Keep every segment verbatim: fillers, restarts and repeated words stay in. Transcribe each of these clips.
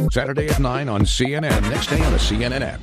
Saturday at nine on C N N. Next day on the C N N app.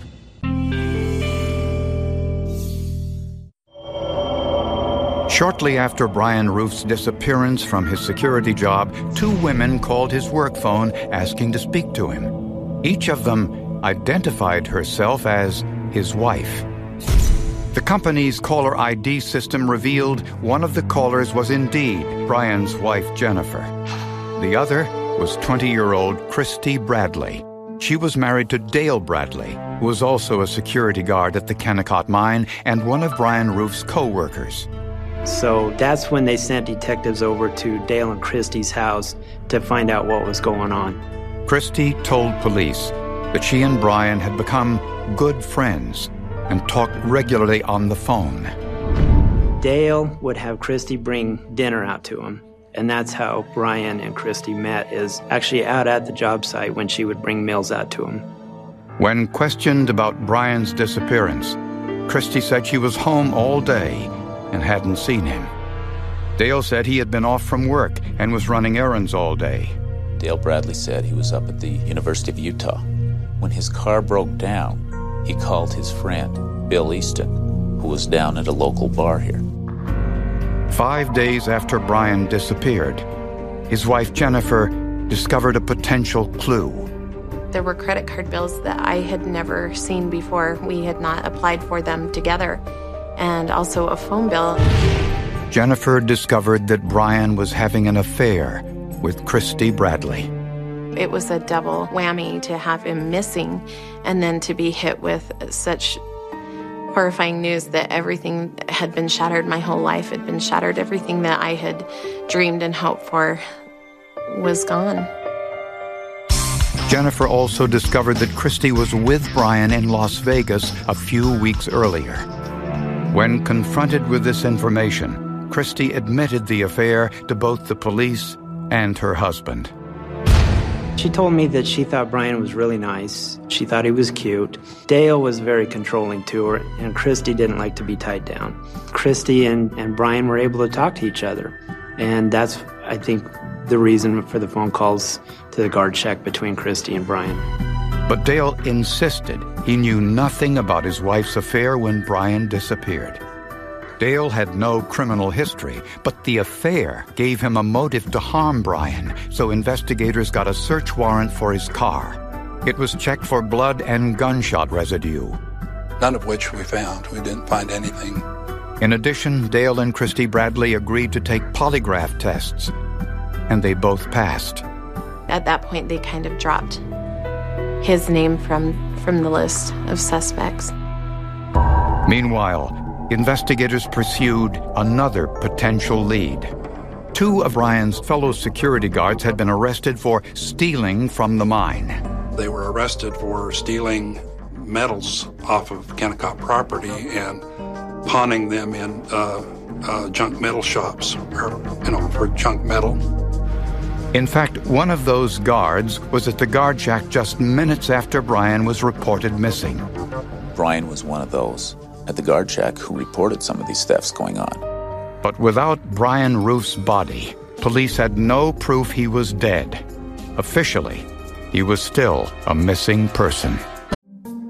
Shortly after Brian Roof's disappearance from his security job, two women called his work phone asking to speak to him. Each of them identified herself as his wife. The company's caller I D system revealed one of the callers was indeed Brian's wife, Jennifer. The other was twenty-year-old Christy Bradley. She was married to Dale Bradley, who was also a security guard at the Kennecott mine and one of Brian Roof's co-workers. So that's when they sent detectives over to Dale and Christy's house to find out what was going on. Christy told police that she and Brian had become good friends and talked regularly on the phone. Dale would have Christy bring dinner out to him, and that's how Brian and Christy met, is actually out at the job site when she would bring meals out to him. When questioned about Brian's disappearance, Christy said she was home all day and hadn't seen him. Dale said he had been off from work and was running errands all day. Dale Bradley said he was up at the University of Utah. When his car broke down, he called his friend, Bill Easton, who was down at a local bar here. Five days after Brian disappeared, his wife Jennifer discovered a potential clue. There were credit card bills that I had never seen before. We had not applied for them together, and also a phone bill. Jennifer discovered that Brian was having an affair with Christy Bradley. It was a double whammy to have him missing and then to be hit with such horrifying news that everything had been shattered. My whole life had been shattered. Everything that I had dreamed and hoped for was gone. Jennifer also discovered that Christy was with Brian in Las Vegas a few weeks earlier. When confronted with this information, Christy admitted the affair to both the police and her husband. She told me that she thought Brian was really nice. She thought he was cute. Dale was very controlling to her, and Christy didn't like to be tied down. Christy and, and Brian were able to talk to each other, and that's, I think, the reason for the phone calls to the guard shack between Christy and Brian. But Dale insisted he knew nothing about his wife's affair when Brian disappeared. Dale had no criminal history, but the affair gave him a motive to harm Brian, so investigators got a search warrant for his car. It was checked for blood and gunshot residue. None of which we found. We didn't find anything. In addition, Dale and Christy Bradley agreed to take polygraph tests, and they both passed. At that point, they kind of dropped his name from, from the list of suspects. Meanwhile, investigators pursued another potential lead. Two of Brian's fellow security guards had been arrested for stealing from the mine. They were arrested for stealing metals off of Kennecott property and pawning them in uh, uh, junk metal shops, or, you know, for junk metal. In fact, one of those guards was at the guard shack just minutes after Brian was reported missing. Brian was one of those at the guard shack who reported some of these thefts going on. But without Brian Roof's body, police had no proof he was dead. Officially, he was still a missing person.